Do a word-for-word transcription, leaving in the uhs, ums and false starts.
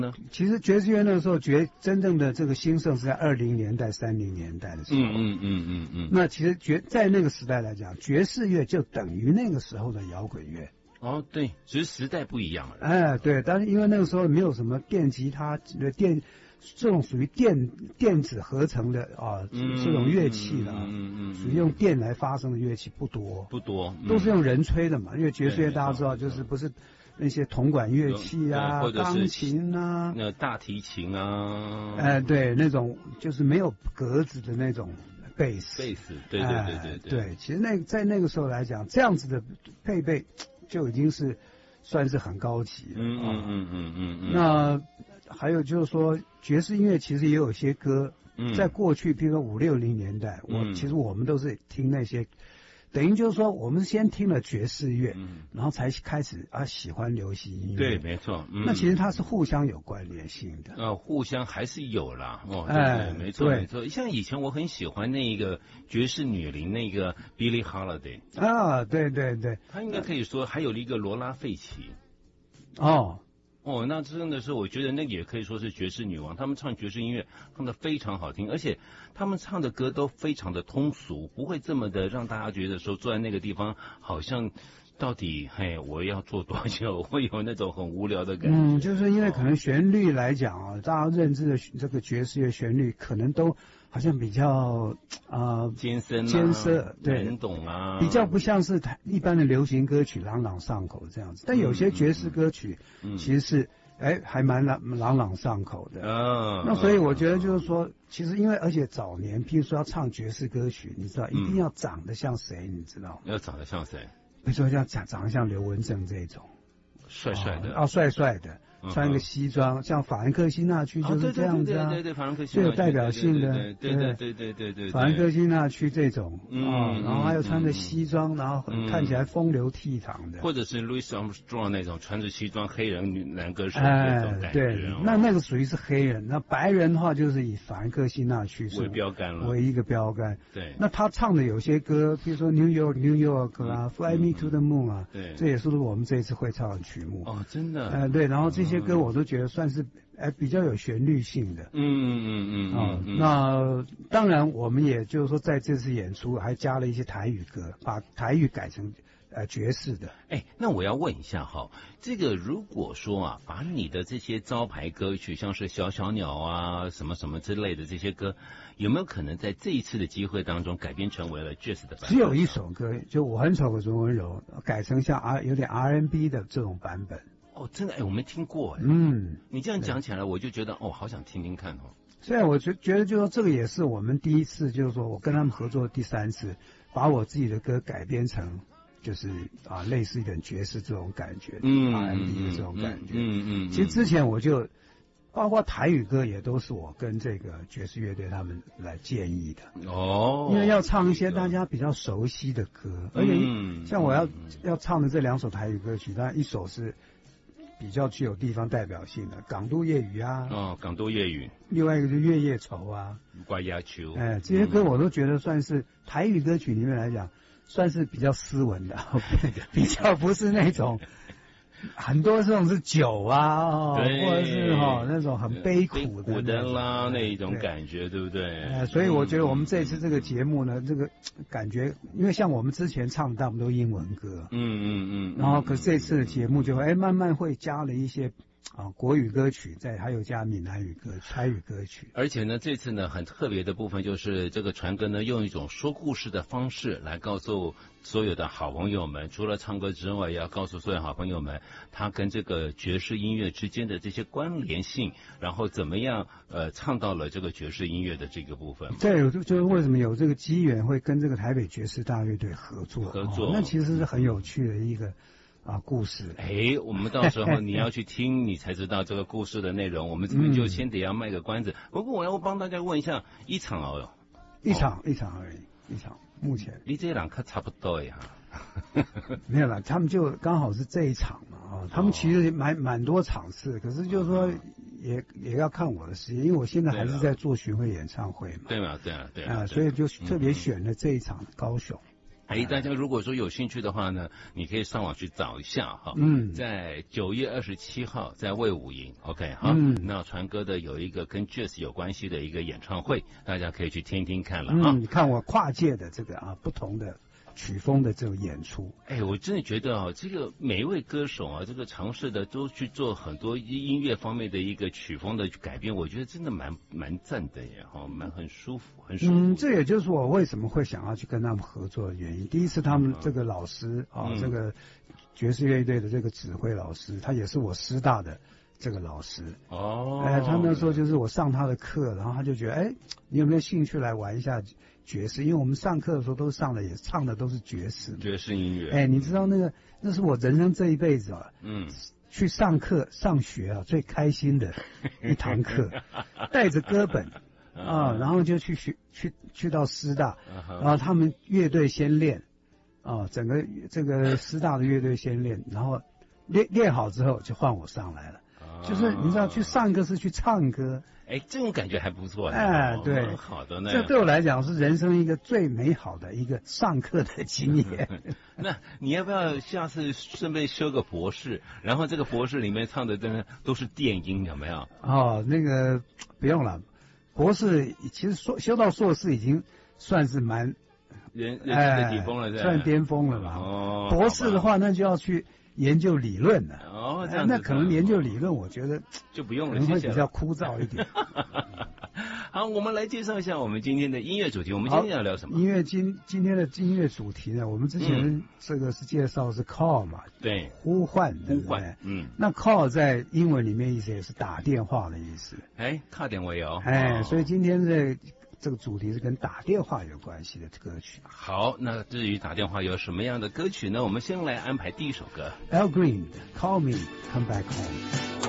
其实爵士乐那个时候爵真正的这个兴盛是在二零年代、三零年代的时候。 嗯嗯嗯嗯嗯。 那其实爵在那个时代来讲，爵士乐就等于那个时候的摇滚乐。 哦，对，只是时代不一样了。 哎，对，但是因为那个时候没有什么电吉他、电这种属于电电子合成的啊、嗯、这种乐器了，嗯嗯，属于用电来发声的乐器不多， 不多， 都是用人吹的嘛。因为爵士乐大家知道，就是不是那些铜管乐器啊，钢琴啊， 那大提琴啊， 哎，对，那种就是没有格子的那种贝斯， 贝斯，对对对对对, 对, 对。其实那在那个时候来讲，这样子的配备就已经是算是很高级了。 嗯嗯嗯嗯嗯嗯。 那还有就是说，爵士音乐其实也有些歌， 嗯、 在过去，比如说五六零年代，我、嗯、其实我们都是听那些。等于就是说，我们先听了爵士乐，嗯，然后才开始啊喜欢流行音乐。 对，没错。嗯、 那其实它是互相有关联性的。 呃，互相还是有啦。哦，对对，哎、没错没错。像以前我很喜欢那个爵士女伶，那个 Billie Holiday。 啊，对对对， 她应该可以说还有一个罗拉费奇。 哦。 哦，那真的是，我觉得那也可以说是爵士女王。他们唱爵士音乐唱得非常好听，而且他们唱的歌都非常的通俗，不会这么的让大家觉得说坐在那个地方好像到底嘿我要做多久，会有那种很无聊的感觉。 嗯，就是因为可能旋律来讲啊，哦、大家认知的这个爵士乐旋律可能都好像比较啊、呃、 艰深、啊、 艰涩，对， 难懂啊， 比较不像是一般的流行歌曲朗朗上口这样子。但有些爵士歌曲其实是哎、嗯、还蛮朗朗朗上口的。 嗯， 那所以我觉得就是说，其实因为而且早年，譬如说要唱爵士歌曲，你知道一定要长得像谁，你知道？ 要长得像谁？ 比如说像长长得像刘文正这种， 帅帅的啊，帅帅的。穿一个西装，像法兰克辛纳区就是这样子啊， 对对对，法兰克辛最有代表性的， 对对对对对对， 法兰克辛纳区这种啊，然后还有穿着西装，然后看起来风流倜傥的， 或者是 Louis Armstrong 那种穿着西装黑人女男歌手那种感觉， 对，那那个属于是黑人，那白人的话就是以法兰克辛纳区为标杆了， 为一个标杆。 对， 那他唱的有些歌，比如说 New York New York 啊，Fly Me to the Moon 啊，对，这也是我们这一次会唱的曲目。 哦，真的， 呃，对，然后这些歌我都觉得算是哎比较有旋律性的， 嗯嗯嗯嗯啊，那当然我们也就是说在这次演出还加了一些台语歌，把台语改成呃爵士的。 哎，那我要问一下哈，这个如果说啊，把你的这些招牌歌曲，像是小小鸟啊什么什么之类的这些歌，有没有可能在这一次的机会当中改编成为了爵士的版本？ 只有一首歌，就我很丑可纯温柔，改成像 R 有点 R and B 的这种版本。 哦，真的哎，我没听过哎。 嗯， 你这样讲起来，我就觉得哦，好想听听看哦。 所以我觉觉得，就是说这个也是我们第一次，就是说我跟他们合作第三次，把我自己的歌改编成，就是啊类似一点爵士这种感觉，嗯 ，R and B 的这种感觉。嗯 嗯, 嗯。其实之前我就，包括台语歌也都是我跟这个爵士乐队他们来建议的。哦。因为要唱一些大家比较熟悉的歌，而且像我要要唱的这两首台语歌曲，当然一首是比较具有地方代表性的《港都夜雨》啊， 哦，《港都夜雨》， 另外一个就《月夜愁》啊， 《瓜鸦秋》， 哎，这些歌我都觉得算是台语歌曲里面来讲，算是比较斯文的，比较不是那种很多这种是酒啊，哦、或者是哈、哦、那种很悲苦的的啦那一种感觉， 对, 对不对？ 呃，所以我觉得我们这次这个节目呢，嗯、这个感觉，因为像我们之前唱的大部分都英文歌，嗯嗯嗯，然后可是这次的节目就会哎慢慢会加了一些。啊，国语歌曲在，还有加闽南语歌、台语歌曲。 而且呢，这次呢很特别的部分就是这个传哥呢用一种说故事的方式来告诉所有的好朋友们，除了唱歌之外，也要告诉所有好朋友们，他跟这个爵士音乐之间的这些关联性，然后怎么样呃唱到了这个爵士音乐的这个部分。 对，就是为什么有这个机缘会跟这个台北爵士大乐队合作， 合作、 哦，那其实是很有趣的一个。啊，故事， 哎，我们到时候你要去听，你才知道这个故事的内容。我们这边就先得要卖个关子。不过我要帮大家问一下，一场哦， 一场、哦、一场而已，一场。目前你这两颗差不多呀， 没有啦，他们就刚好是这一场嘛啊、哦，他们其实蛮蛮多场次，可是就是说也也要看我的时间，因为我现在还是在做巡回演唱会嘛， 对嘛，对啊，对啊， 啊，所以就特别选了这一场高雄。 哎，大家如果说有兴趣的话呢，你可以上网去找一下哈。 嗯， 在九月二十七号在卫武营 ，OK 哈。嗯。那传哥的有一个跟 Jazz 有关系的一个演唱会，大家可以去听听看了啊。 嗯，你看我跨界的这个啊，不同的曲风的这种演出。 哎，我真的觉得啊，这个每一位歌手啊，这个尝试的都去做很多音乐方面的一个曲风的改变，我觉得真的蛮蛮赞的耶，哈，蛮很舒服，很舒服。 嗯，这也就是我为什么会想要去跟他们合作的原因。第一次他们这个老师啊，嗯、这个爵士乐队的这个指挥老师，他也是我师大的这个老师。 哦。 哎，他那时候就是我上他的课，然后他就觉得，哎，你有没有兴趣来玩一下爵士？因为我们上课的时候都上的也唱的都是爵士， 爵士音乐。 哎，你知道那个那是我人生这一辈子啊， 嗯， 去上课上学啊最开心的一堂课，带着歌本啊，然后就去学去去到师大，然后他们乐队先练啊，整个这个师大的乐队先练，然后练练好之后就换我上来了。就是你知道，去上课是去唱歌， 哎，这种感觉还不错。 哎，对， 蛮好的呢。 这对我来讲是人生一个最美好的一个上课的经验。 那你要不要下次顺便修个博士？然后这个博士里面唱的真的都是电音，有没有？ 哦，那个不用了，博士其实硕修到硕士已经算是蛮人人生的顶峰了， 哎、算巅峰了吧？ 哦， 博士的话，那就要去研究理论了。 哦，这样子、 哎。那可能研究理论，我觉得就不用了， 可能会比较枯燥一点。 好，我们来介绍一下我们今天的音乐主题。我们今天要聊什么？ 音乐今今天的音乐主题呢？我们之前这个是介绍是 call 嘛， 对， 呼唤， 呼唤，嗯， 那 call 在英文里面意思也是打电话的意思。 哎，靠点位哦。 哎， 哦、 所以今天的这个主题是跟打电话有关系的歌曲。 好，那至于打电话有什么样的歌曲呢？我们先来安排第一首歌 ，Al Green，Call Me Come Back Home。